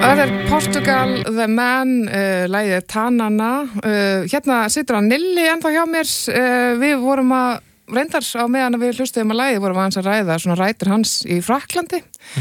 Það Portugal, The Man, lagið Tanana. Hérna situr hann Nilli ennþá hjá mér. Við vorum að, reyndar á meðan við hlustuðum að lagið, vorum að ræða svona rætur hans í Frakklandi.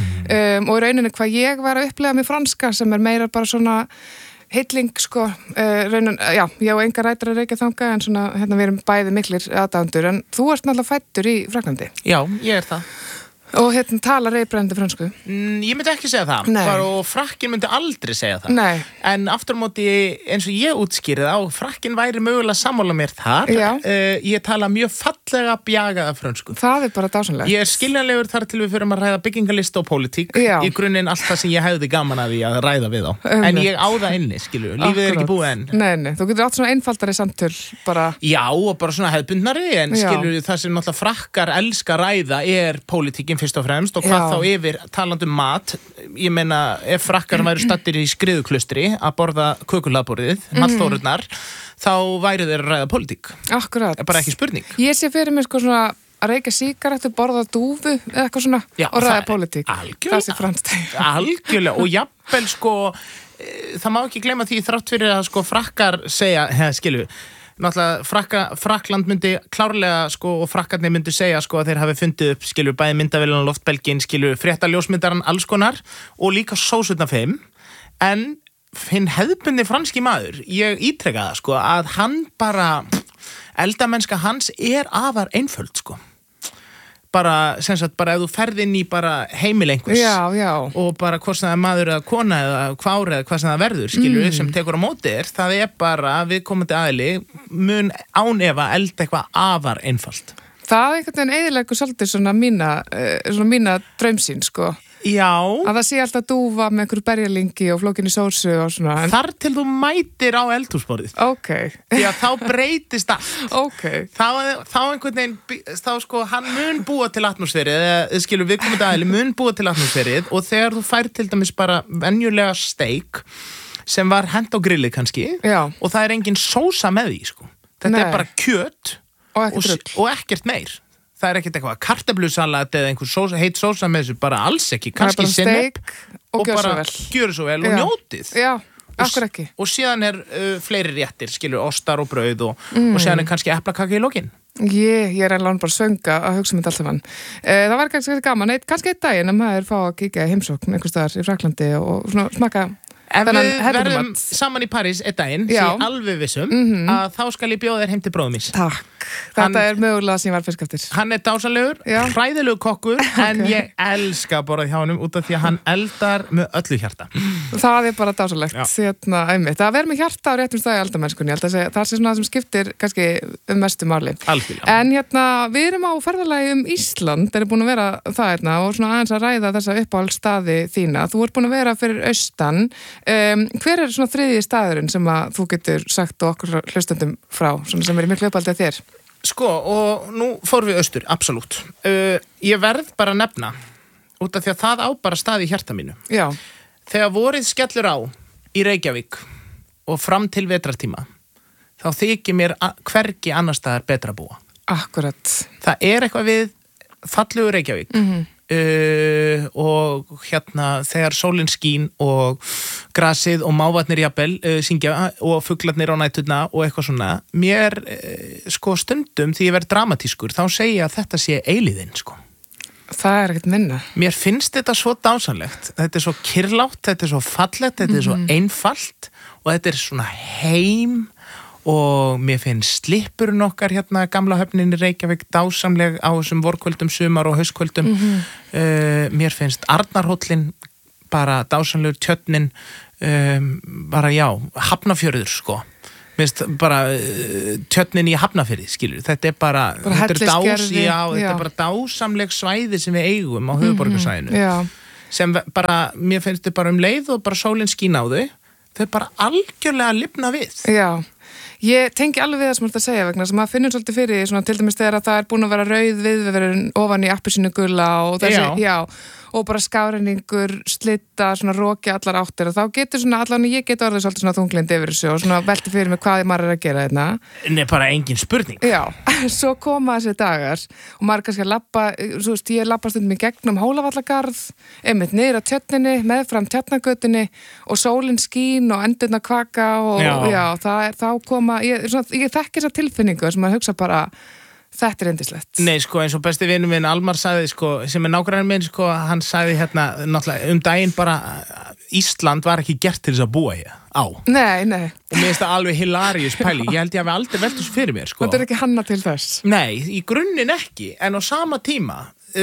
Og í rauninni hvað ég var að upplega með franska sem meira bara svona heilling, sko. Já, ég og enga rætur að reykja þanga en svona, hérna við erum bæði miklir aðdáendur. En þú ert náttúrulega fæddur í Frakklandi. Já, ég það. Og hérna talar reybrennandi fransku? Ég myndi ekki segja það. Og Frakkin myndi aldrei segja það. Nei. En aftur á móti, eins og ég útskýrði á, Frakkin væri mögulega sammála mér þar. Ég tala mjög fallega bjagaða frönsku. Það bara dásanlegt. Ég skiljanlegur þar til við förum að ræða byggingalista og pólitík. Í grunninn allt það sem ég hefði gaman að því að ræða við á. En ég á það inni, skilju. Lífið ekki búið enn. Nei, þú getur átt svona einfaldari samtöl bara. Já, og bara svona hefðbundnari, en skilju, það sem náttúrulega Frakkar elska ræða pólitíkin fyrst og fremst og hvað þá yfir talandi mat. Ég meina, ef Frakkar væru staddir í skriðuklustri að borða kökulaðborðið, mallþórurnar, þá væru þeir að ræða pólitík. Akkurat. Bara ekki spurning. Ég sé fyrir mér sko svona að reykja sígarettu, borða dúfu eða eitthvað svona og ræða pólitík. Algjörlega. Það sé franskt. Algjörlega, og jafnvel sko, það má ekki gleyma því þrátt fyrir að sko Frakkar segja, skilju, náttúrulega Frakkland myndi klárlega sko og Frakkarnir myndi segja sko að þeir hafi fundið upp skilur bæði myndavélan, loftbelgin, skilur fréttaljósmyndaran, alls konar og líka sósurnar 5 en hinn hefðbundi franski maður, ég ítreka það sko að hann bara eldamennska hans afar einföld sko bara, sem sagt, bara ef þú ferð inn í bara heimil einhvers og bara hvort sem það maður eða kona eða kvár eða hvað sem það verður, skilur sem tekur á móti þér, það bara viðkomandi aðili mun án efa elda eitthvað afar einfalt. Það einhvern veginn eyðileggur svolítið svona mína draumsýn, sko. Já. Að það sé alltaf dúfa með einhverju berjalingi og flókinni sósu og svona. Þar til þú mætir á eldhúsborðið. Því að þá breytist allt. Þá einhvern veginn, þá sko, hann mun búa til atmosfærið, eða skilur viðkomandi aðili mun búa til atmosfærið og þegar þú fær til dæmis bara venjulega steik sem var hent á grillið kannski og það engin sósa með því, sko. Þetta bara kjöt og ekkert meir. Það ekkert eitthvað kartöflusalat eða einhver heit sósa með þessu, bara alls ekki, kannski sinnep og bara gjöru svo vel og njótið. Já, akkur ekki. Og síðan fleiri réttir, skilur, ostar og brauð og síðan kannski eplakaka í lokin. Ég alveg bara sönga að hugsa þetta alltaf hann. Það var kannski gaman, kannski einn daginn að maður fá að kíkja heimsókn einhvers staðar í Frakklandi og svona smaka. Ef við verðum saman í París einn daginn, sem alveg vissum, að þá skal ég bjóða þér heim til bróðum míns. Takk. Þetta mögulega sem ég var fyrst eftir. Hann dásanlegur, hræðilegur kokkur, en ég elska að borða hjá honum út af því að hann eldar með öllu hjarta. Það bara dásanlegt. Það verður með hjarta á réttum staði eldamennskunni. Það sé svona sem skiptir kannski mestu máli. Algjörlega. En við erum á ferðalagi Ísland, erum búin að vera það og svona aðeins að ræða þessa uppáhaldsstaði þína. Þú ert búin að vera fyrir austan. Hver svona þriðji staðurinn sem að þú getur sagt og okkur hlustendum frá, svona sem miklu uppáhaldið þér? Sko, og nú fórum við austur, absolutt. Ég verð bara að nefna, út af því að það á bara stað í hjarta mínu. Já. Þegar vorið skellur á í Reykjavík og fram til vetrartíma, þá þykir mér hvergi annar staðar betra að búa. Akkurat. Það eitthvað við fallegu Reykjavík. Og hérna þegar sólin skín og grasið og mávarnir jafnvel syngja og fuglarnir á næturna og eitthvað svona, mér sko stundum því ég verð dramatískur þá segja að þetta sé eilíðin sko. Það ekkert minna. Mér finnst þetta svo dásanlegt, þetta svo kyrrlátt, þetta svo fallegt, þetta svo einfalt og þetta svona heim og mér finnst slippurinn okkar hérna gamla höfnin í Reykjavík dásamleg á þessum vorkvöldum, sumar og hauskvöldum. Mér finnst Arnarhóllinn bara dásamlegur, tjörnin bara Hafnarfjörður sko. Mér finnst bara tjörnin í Hafnarfirði, skilur. Þetta bara þetta bara dásamleg svæði sem við eigum á höfuðborgarsvæðinu. Sem bara, mér finnst þetta bara leið og bara sólin skín á þau bara algjörlega lifna við. Já. Ég tengi alveg við það sem þú ert að segja vegna sem maður finnur svolítið fyrir svona til dæmis þegar að það búin að vera rauð viðvörun ofan í appelsínugula og þessi, og bara skárenningur, slitta, svona roki allar áttir og þá getur svona, allan ég get orðið svolítið svona þunglind yfir þessu og svona velti fyrir mig hvað maður að gera þetta. Nei, bara engin spurning. Já, svo koma þessi dagar og maður kannski að labba, þú veist, ég labba stundum í gegnum Hólavallagarð, einmitt niður á Tjörninni, meðfram Tjarnargötunni og sólin skín og endurna kvaka og þá koma, ég þekki þessa tilfinningu sem maður hugsa bara þetta yndislegt. Nei, sko, eins og besti vinur minn Almar sagði, sko, sem nágranni minn, sko, hann sagði hérna, náttúrulega, daginn bara Ísland var ekki gert til þess að búa hér á. Nei. Og mér finnst það alveg hilarious pæli. Ég held ég hafi aldrei velt þessu fyrir mér, sko. Þetta ekki hanna til þess? Nei, í grunninn ekki, en á sama tíma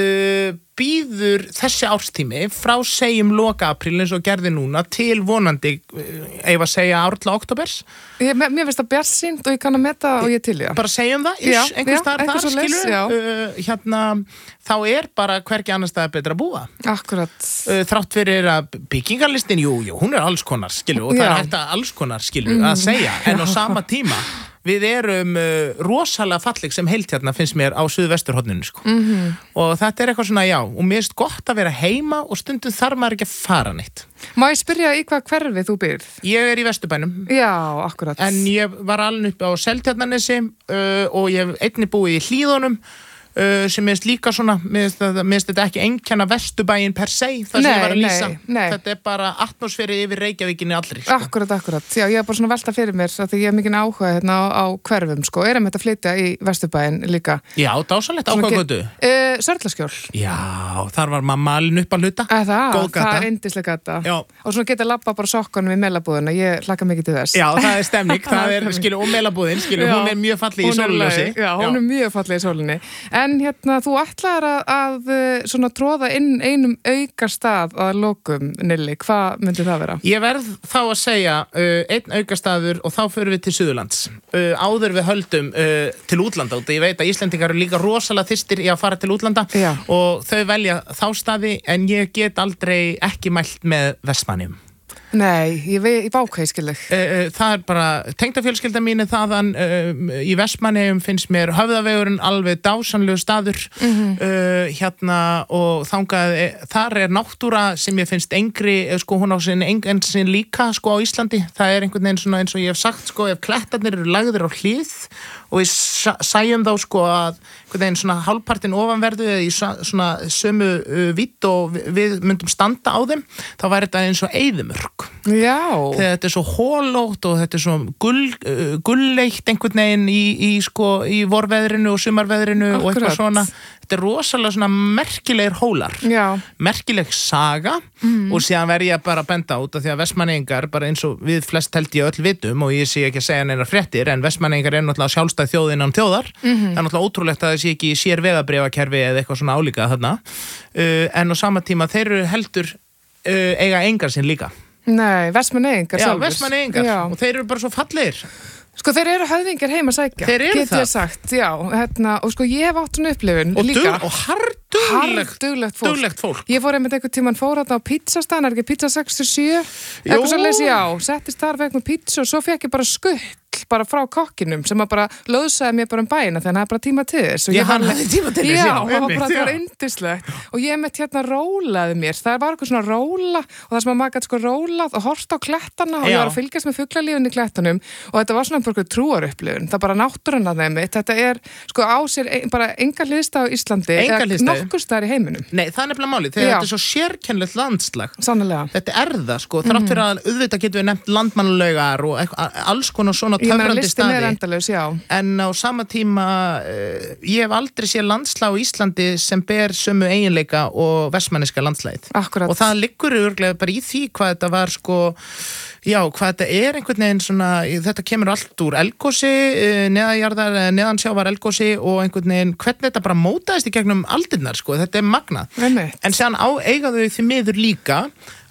býður þessi árstími frá segjum loka apríl eins og gerði núna til vonandi ef að segja árla oktobers. Mér finnst það bjartsýnt og ég kann að meta og ég til, já. Bara segjum það, einhvers staðar þar, skilur. Hérna, þá bara hvergi annars staðar betra að búa. Akkurat. Þrátt fyrir að byggingarlistin, jú, hún alls konar, skilur, og það hægt að alls konar, skilur, að segja, en á sama tíma við erum rosalega falleg sem heilt hérna finnst mér á suðvesturhorninu, sko. Og þetta eitthvað svona, og mér finnst gott að vera heima og stundum þarf maður ekki að fara neitt. Má ég spyrja í hvað hverfi þú býrð? Ég í Vesturbænum. Já, akkurat. En ég var alveg upp á Seltjarnarnesi og ég hef einnig búið í Hlíðunum sem mér finnst líka svona, mér finnst þetta ekki einkenna Vesturbæinn per se, það sem ég var að lýsa. Nei. Þetta bara atmosfæri yfir Reykjavíkinni allri, sko. Akkurat. Já, ég bara svona velta fyrir mér að ég hef mikinn áhuga hérna á hverfum, sko. Erum þetta að flytja í Vesturbæinn líka? Já, dásalegt. Á hvað götu? Sörlaskjól. Já, þar var mamma alin upp að hluta. Það er yndisleg gata. Já. Og svona geta labba bara sokkanum í Melabúðina, ég hlakka mikið til þess. Já, það er stemning, og Melabúðin, hún er mjög falleg í sólarljósi. Já, hún er mjög falleg í sólinni. En hérna, þú ætlar að svona tróða inn einum aukar stað að lokum, Nilli, hvað myndi það vera? Ég verð þá að segja einn aukastaður og þá förum við til Suðurlands. Áður við höldum til útlanda og ég veit að Íslendingar eru líka rosalega þyrstir í að fara til útlanda og þau velja þá staði en ég get aldrei ekki mælt með Vestmannaeyjum. Nei, ég báka í skilur. Það bara, tengdafjölskylda mín þaðan í Vestmannaeyjum finnst mér Höfðavegurinn alveg dásanlegu staður hérna og þar náttúra sem ég finnst engri, sko hún á sinn líka sko á Íslandi, það einhvern veginn svona eins og ég hef sagt sko ef klettarnir eru lagðir á hlið og við sæjum þá sko að einhvern veginn svona hálfpartin ofanverðu eða í svona sömu vitt og við myndum standa á þeim, þá væri þetta eins og eyðimörk. Já. Þegar þetta svo hólótt og þetta svo gulleitt einhvern veginn í vorveðrinu og sumarveðrinu og eitthvað svona. Þetta rosalega svona merkilegir hólar. Já. Merkileg saga og síðan verð ég bara að benda út af því að Vestmannaeyingar, bara eins og við flest held ég öll vitum og ég sé ekki að segja neinar fréttir en Vestmannaeyingar náttúrulega sjálfstæð þjóð innan þjóðar. Það náttúrulega ótrúlegt að það sé ekki sér vegabréfakerfi eða eitthvað svona álíka þarna. En á sama tíma þeir eru heldur eiga engar sinn líka. Nei, Vestmannaeyingar sjálfur. Já, Vestmannaeyingar og þeir eru bara svo fallegir. Sko þeir eru höfðingjar heima að sækja. Þeir eru það. Get ég sagt, já. Og sko ég hef átt svona upplifun líka. Og harduglegt fólk. Ég fór einmitt einhvern tímann fór þarna á pizzastaðan, ekki pizza 67? Eitthvað svo lesi settist þar vegna pizza og svo fekk ég bara skutt bara frá kokkinum sem að bara löðsaði mér bara bæina þannig að það er bara tíma til þess og hann hafði tíma til þess það var yndislegt og ég mitt hérna rólaði mér það var eitthvað svona róla og það sem að maður gæti sko rólað og horft á klettana og ég var að fylgjast með fuglalífinu í klettanum og þetta var svona bara trúarupplifun það bara náttúrunna þeim þetta er sko á sér bara enga hliðstæð á Íslandi eða nokkur staðar í heiminum. Nei, það er nefnilega máli þegar þetta er svo sérkennilegt landslag. Sannlega. Þetta er það sko, þrátt fyrir að auðvitað getum við nefnt landmannalaugar og alls konar svona töfrandi staði. Endalaus, en á sama tíma ég hef aldrei séð landslag á Íslandi sem ber sömu eiginleika og vestmanneska landslægið. Akkurat. Og það liggur örugglega bara í því hvað þetta var sko hvað þetta er einhvern veginn svona, þetta kemur allt úr eldgosi, neðanjarðar, neðansjávar eldgosi og einhvern veginn hvernig þetta bara mótaðist í gegnum aldirnar sko, þetta er magnað. En séðan eiga þau því miður líka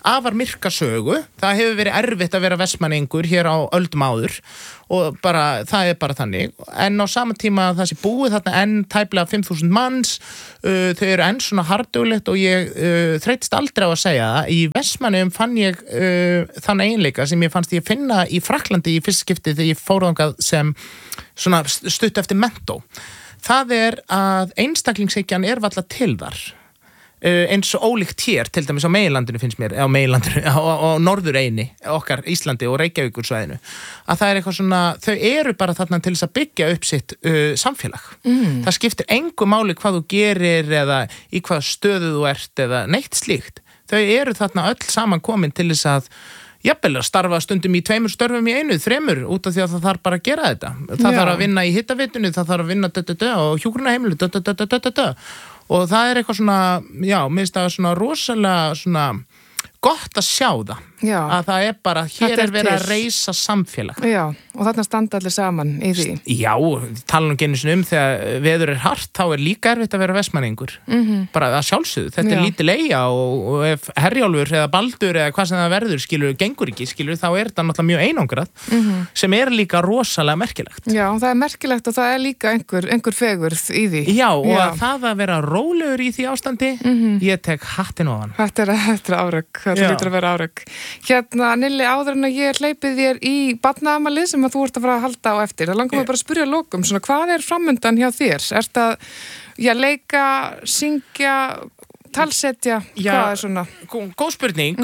afar myrka sögu. Það hefur verið erfitt að vera Vestmanningur hér á öldum áður og bara, það bara þannig. En á sama tíma það sé búið þarna enn tæplega 5.000 manns, þau eru enn svona hardugleitt og ég þreytist aldrei á að segja það. Í Vestmannum fann ég þann eiginleika sem ég fannst ég finna í Frakklandi í fyrsta skipti þegar ég fór þangað sem svona stutt eftir mentó. Það að einstaklingshyggjan varla til þar. Eins og ólíkt hér, til dæmis á meginlandinu finnst mér, á meginlandinu, á norðureini, okkar Íslandi og Reykjavíkursvæðinu, að það eitthvað svona, þau eru bara þarna til þess að byggja upp sitt samfélag. Það skiptir engu máli hvað þú gerir eða í hvað stöðu þú ert eða neitt slíkt. Þau eru þarna öll saman komin til þess að jafnvel að starfa stundum í 2 störfum í 1, 3 út af því að það þarf bara að gera þetta. Það þarf að vinna í hittavitinu, það þarf að vinna og hjúkrunarheimilu og það eitthvað svona, já, mér finnst það svona rosalega svona gott að sjá það. Já. Að það bara, hér verið að reisa samfélag. Já, og þarna standa allir saman í því. Já, tala nú ekki þegar veður hart, þá líka erfitt að vera Vestmanningur. Bara að sjálfsögðu, þetta lítið leigja og ef Herjólfur eða Baldur eða hvað sem það verður, gengur ekki, þá þetta náttúrulega mjög einangrað, sem líka rosalega merkilegt. Já, það merkilegt og það líka einhver fegurð í því. Já, og að það að vera rólegur í því ástandi, ég tek hattinn ofan. Þetta afrek, þetta lítur að vera afrek. Hérna, Nilli, áður en að ég hleypið þér í barnaafmælið sem að þú ert að fara að halda á eftir. Það langar mig bara að spyrja að lokum, svona, hvað framundan hjá þér? Ertu að leika, syngja, talsetja, hvað svona? Góð spurning.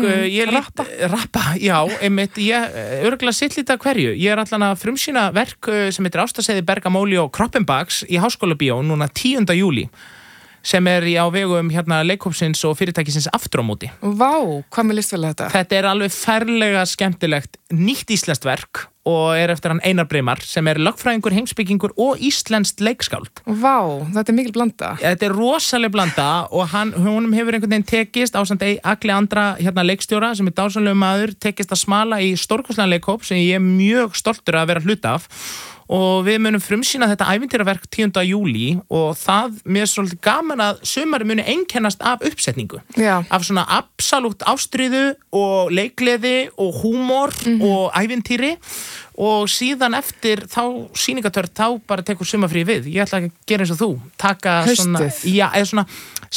Rappa, já, einmitt, ég örugglega sittlita hverju. Ég allan að frumsýna verk sem heitir Ástaseiði Bergamóli og Kroppenbaks í Háskólabíó núna 10. júlí. Sem á vegum leikhópsins og fyrirtækisins Aftur á móti. Vá, hvað með listfélag þetta? Þetta alveg ferlega skemmtilegt nýtt íslenskt verk og eftir hann Einar Brimar sem lögfræðingur, heimspekingur og íslenskt leikskáld. Vá, þetta mikil blanda. Þetta rosaleg blanda og honum hefur einhvern veginn tekist ásamt Agli Andra leikstjóra sem dásamlegur maður, tekist að smala í stórkostlegan leikhóp sem ég mjög stoltur að vera hluta af. Og við munum frumsýna þetta ævintýraverk 10. júlí og það mér svolítið gaman að sumari muni einkennast af uppsetningu. Já. Af svona absolutt ástríðu og leikgleði og húmor og ævintýri og síðan eftir þá sýningatörn þá bara tekur sumarfrí við. Ég ætla ekki að gera eins og þú. Taka svona, já, eða svona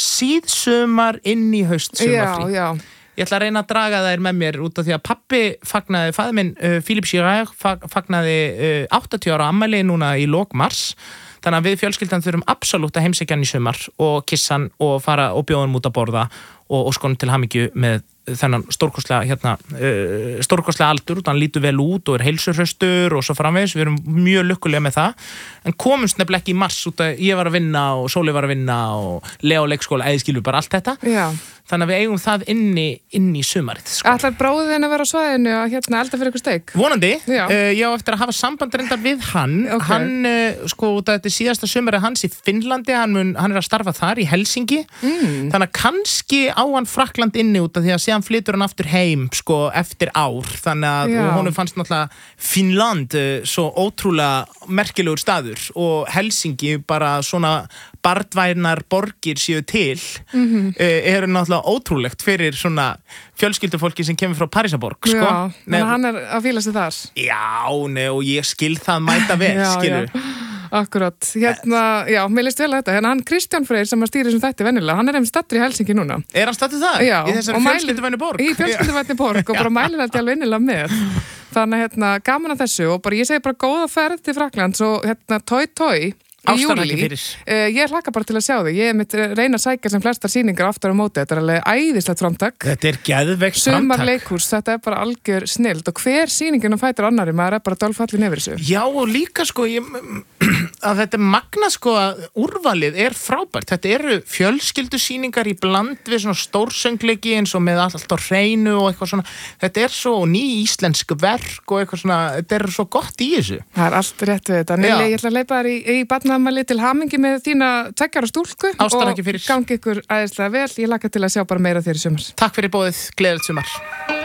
síðsumar inn í haustsumarfrí. Já. Ég ætla að reyna að draga þær með mér út af því að pappi fagnaði, faðir minn Philippe Girard fagnaði 80 ára afmæli núna í lok mars. Þannig að við fjölskyldan þurfum absolutt að heimsækja hann í sumar og kissa hann og fara og bjóða hann út að borða og skonum til hamingju með þennan stórkostlega aldur, hann lítur vel út og heilsuhraustur og svo framvegis, við erum mjög lukkulega með það, en komumst nefnilega ekki í mars út að ég var að vinna og Sóli var að vinna og Leo leikskóla, skilur bara allt þetta. Já. Þannig að við eigum það inn í sumarið. Sko. Ætlar bróðið þinn að vera á svæðinu og elda fyrir ykkur steik? Vonandi. Ég á eftir að hafa samband reyndar við hann. Okay. Hann, þetta síðasta sumarið hans í Finnlandi, hann að starfa þar í Helsingi. Þannig að kannski á hann Frakkland inni út af því að síðan flytur hann aftur heim, eftir ár. Þannig að honum fannst náttúrulega Finnland svo ótrúlega merkilegur staður og Helsingi bara svona barndvænar borgir séu til náttúrulega ótrúlegt fyrir svona fjölskyldufólki sem kemur frá Parísarborg, sko. Já, þannig að hann að fíla sig þar. Já, og ég skil það mæta vel, skilur. Akkurat, já, mér leist vel að þetta. Hann Kristján Freyr sem að stýra þessum þætti venjulega, hann einmitt stattur í Helsingi núna. Hann stattur það? Já. Í þessari fjölskylduvænu borg? Í fjölskylduvænu borg og bara mælir þetta alveg innilega með. Þannig gaman að þessu og ég segi bara góða ferð til Frakklands og Toy í júli. Ég hlakka bara til að sjá þig. Ég mitt reyna að sækja sem flestar sýningar aftur á móti. Þetta alveg æðislegt framtak. Þetta geðveikt framtak. Sumarleikhús, þetta bara algjör snilld og hver sýningin fætir annari, maður bara dolfallin yfir þessu. Já, og líka að þetta magna að úrvalið frábært. Þetta eru fjölskyldusýningar í bland við svona stórsöngleiki eins og með allt á hreinu og eitthvað svona. Þetta svo ný íslensk verk og eitthvað svona, þetta svo gott í þessu. Það allt rétt við þetta. Nili, ég ætla að leipa þér í barnaafmæli til hamingi með þína 2 ára stúlku og gangi ykkur æðislega vel. Ég hlakka til að sjá bara meira þér í sumar. Takk fyrir boðið, gleðilegt sumar.